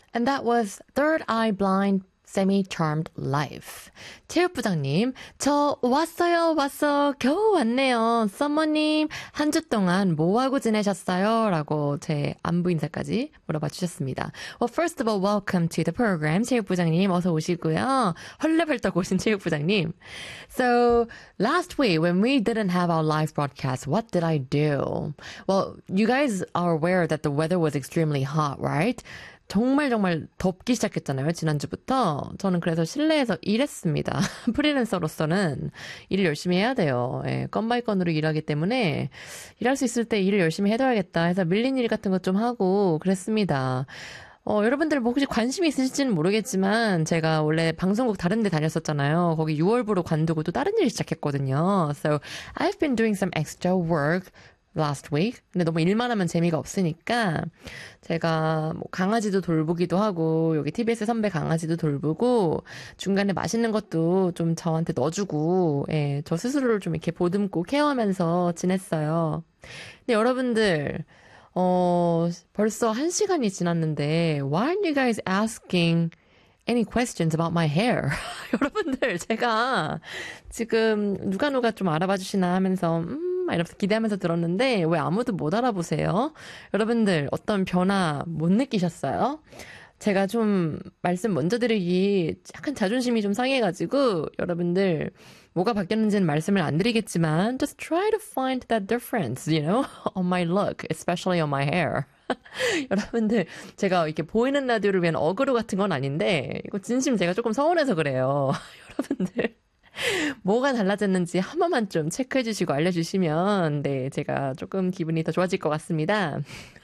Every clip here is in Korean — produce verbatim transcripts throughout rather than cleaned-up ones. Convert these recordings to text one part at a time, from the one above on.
And that was Third Eye Blind Semi-Charmed Life. 체육부장님, 저 왔어요, 왔어, 겨우 왔네요. 썸머님, 한 주 동안 뭐하고 지내셨어요? 라고 제 안부 인사까지 물어봐 주셨습니다. Well, first of all, welcome to the program. 체육부장님, 어서 오시고요. 헐레벌떡 오신 체육부장님. So, last week, when we didn't have our live broadcast, what did I do? Well, you guys are aware that the weather was extremely hot, right? 정말 정말 덥기 시작했잖아요. 지난주부터. 저는 그래서 실내에서 일했습니다. 프리랜서로서는 일을 열심히 해야 돼요. 예, 건바이 건으로 일하기 때문에 일할 수 있을 때 일을 열심히 해둬야겠다 해서 밀린 일 같은 것 좀 하고 그랬습니다. 어, 여러분들 뭐 혹시 관심이 있으실지는 모르겠지만 제가 원래 방송국 다른 데 다녔었잖아요. 거기 유월부로 관두고 또 다른 일 시작했거든요. So I've been doing some extra work last week. 근데 너무 일만 하면 재미가 없으니까 제가 뭐 강아지도 돌보기도 하고 여기 티비에스 선배 강아지도 돌보고 중간에 맛있는 것도 좀 저한테 넣어주고 예, 저 스스로를 좀 이렇게 보듬고 케어하면서 지냈어요. 근데 여러분들 어, 벌써 한 시간이 지났는데 why aren't you guys asking any questions about my hair? 여러분들 제가 지금 누가 누가 좀 알아봐 주시나 하면서 음 이렇게 기대하면서 들었는데 왜 아무도 못 알아보세요? 여러분들 어떤 변화 못 느끼셨어요? 제가 좀 말씀 먼저 드리기 약간 자존심이 좀 상해가지고 여러분들 뭐가 바뀌었는지는 말씀을 안 드리겠지만 just try to find that difference, you know, on my look, especially on my hair. 여러분들 제가 이렇게 보이는 라디오를 위한 어그로 같은 건 아닌데 이거 진심 제가 조금 서운해서 그래요. 여러분들 뭐가 달라졌는지 한 번만 좀 체크해 주시고 알려주시면 네 제가 조금 기분이 더 좋아질 것 같습니다.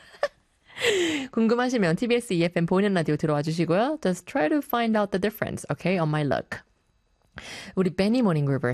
궁금하시면 티비에스 이에프엠 보이는 라디오 들어와 주시고요. Just try to find out the difference, okay, on my look. 우리 베니 모닝그룹